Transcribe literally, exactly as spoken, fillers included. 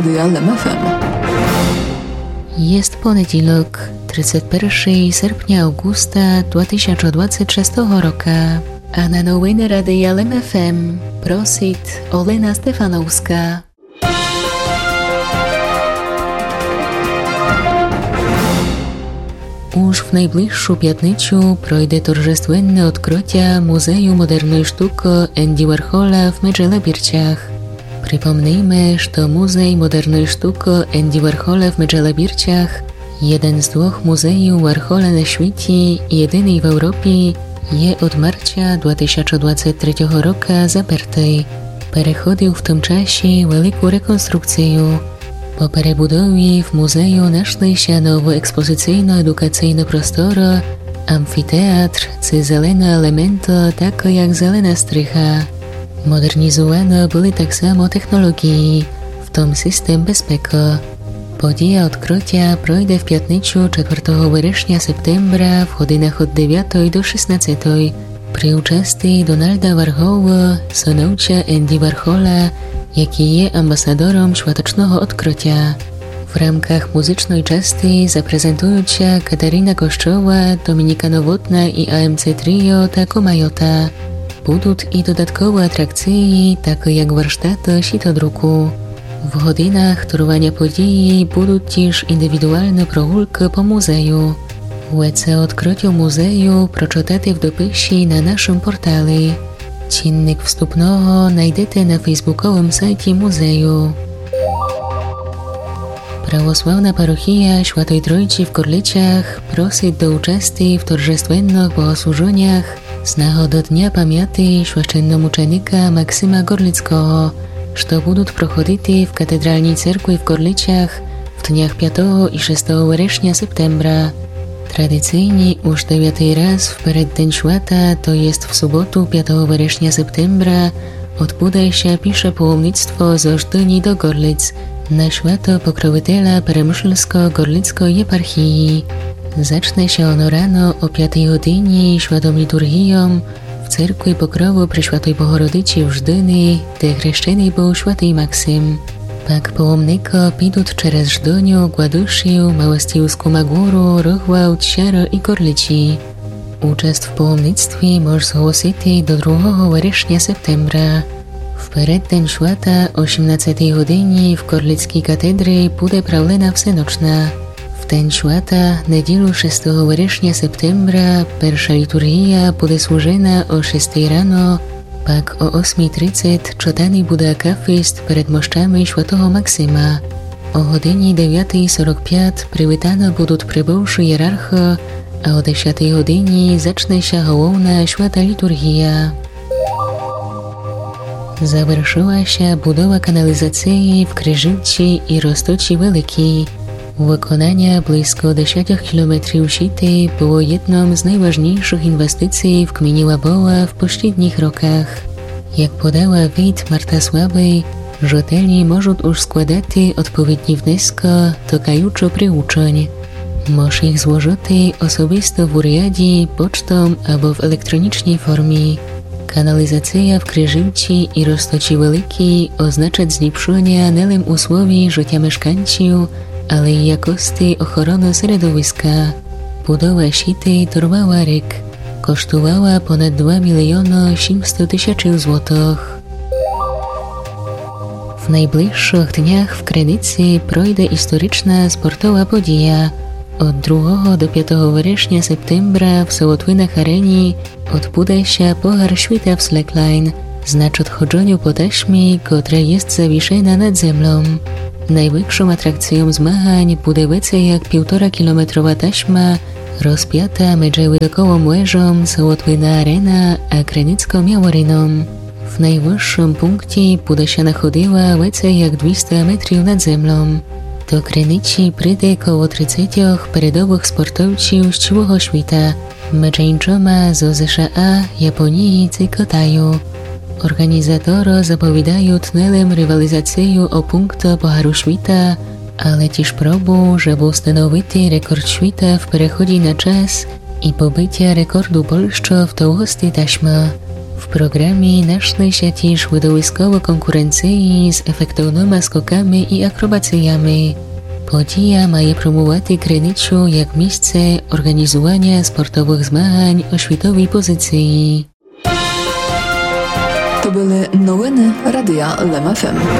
Dialem ef em. Jest poniedziałek, trzydziestego pierwszego sierpnia augusta dwa tysiące dwudziestego szóstego roku, a na nowiny Dialem ef em prosi Olena Stefanowska. Już w najbliższą piatniczu projdzie торжественне odkrycie Muzeum Modernej Sztuki Andy Warhola w Medżelebirciach. Przypomnijmy, że Muzej Modernej Sztuki Andy Warhola w Medżelebirciach, jeden z dwóch muzeów Warhola na świecie i jedyny w Europie, jest od marca dwa tysiące dwudziestego trzeciego roku zaparty. Przechodził w tym czasie wielką rekonstrukcję. Po przebudowie w muzeum znalazły się nowe ekspozycyjno-edukacyjne prostory, amfiteatr czy zielone elementy, takie jak zielona strycha. Modernizowane były tak samo technologie, w tym system bezpieki. Podія odkrycia projdzie w piatniczu czwartego września septembra w godzinach od dziewiątej do szesnastej przy uczestnictwie Donalda Warhola, synowca Andy Warhola, jaki jest ambasadorem świątecznego odkrycia. W ramach muzycznej części zaprezentują się Katarina Kościoła, Dominika Nowotna i a em ce Trio Taco Majota. Będą i dodatkowe atrakcje, takie jak warsztaty sitodruku. W godzinach trwania podії będą też indywidualne прогулки po muzeum. Więcej o odkryciu muzeum przeczytajcie w dopisie na naszym portalu. Czynnik wstępnego znajdziecie na facebookowym sajcie muzeum. Prawosławna parochia Świętej Trójcy w Korlicach prosi do uczestnictwa w торжественnych bogosłużeniach z nagody Dnia Pamięci święczennomuczenika Maksyma Gorlickiego, które będą prochodzić w Katedralnej Cerkwi w Korlicach w dniach piątego i szóstego września septembra. Tradycyjnie już dziewiąty raz w przeddzień świata, to jest w sobotę piątego września septembra, odbędzie się pisze połomnictwo z Ożdyni do Gorlic na święto Pokroviteľa Peremyślsko-Gorlickiej Eparchii. Zacznie się ono rano o piątej godzinie świętą liturgią w cerkwi Pokrowu przy Świętej Bohorodicy w Żdyni, gdzie chrzczony był święty Maksym. Pak połomnika pójdą przez Żdyniu, Gładuszył, Małostijską Magórę, Rochwałd, Siaro i Gorlici. Uczest w połomnictwie można zgłosić do drugiego września septembra. W przeddzień święta o osiemnastej godzinie w Gorlickiej Katedrze będzie prawlena wsenoczna. W ten święta, niedzielę szóstego września septembra, pierwsza liturgia będzie służona o szóstej rano, pak o ósmej trzydzieści czytany będzie akafist przed moszczami świętego Maksyma. O godzinie dziewiątej czterdzieści pięć przywitane będą przybywszy hierarchy, a o dziesiątej godzinie zacznie się główna święta liturgia. Zaвершила się budowa kanalizacji w Kryżówce i Roztoczy Wielkiej. Wykonanie blisko dziesięć kilometrów sieci było jedną z najważniejszych inwestycji w gminie Łaboła w poprzednich rokach. Jak podała Wit Marta Słaby, rzetelni mogą już składać odpowiednie wnioski do kajuczo przyuczeń. Można ich złożyć osobisto w urzędzie, pocztą albo w elektronicznej formie. Kanalizacja w Kryżówce i Roztoczy Wielkiej oznacza zlepszenie nie tylko usłów życia mieszkańców, ale i jakości ochrony środowiska. Budowa sieci trwała rok. Kosztowała ponad dwa miliony osiemset tysięcy złotych. W najbliższych dniach w Krynicy projdzie historyczna sportowa podija. Od drugiego do piątego września septembra w Sołotwinach Arenie odbędzie się Puchar Świata w slackline, znaczy odchodzeniu po taśmie, która jest zawieszona nad ziemią. Największą atrakcją zmagań będzie więcej jak półtora kilometrowa taśma rozpięta między widokołą łyżą Sołotwina Arena a Krynicką Miałoryną. W najwyższym punkcie będzie się nachodziła więcej jak dwieście metrów nad ziemią. Do Krynicy przyjdzie około trzydzieści periodowych sportowców z całego świata, między innymi z Z S A, Japonii czy Kitaju. Organizatorzy zapowiadają tnelem rywalizację o punkty Pucharu Świata, ale też próbą, żeby ustanowić rekord świata w przechodzie na czas i pobycia rekordu Polski w długości taśmy. В програмі нашли ще ті ж видовиськові конкуренції з ефективними скоками і акробаціями. Подія має промувати Криницю як місце організування спортових змагань у світовій позиції. To były новини Radia L M F M.